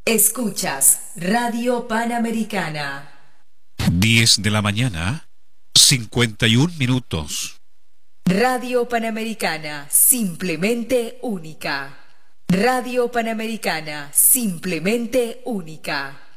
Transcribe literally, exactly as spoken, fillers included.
Escuchas Radio Panamericana. diez de la mañana, cincuenta y un minutos. Radio Panamericana, simplemente única. Radio Panamericana, simplemente única.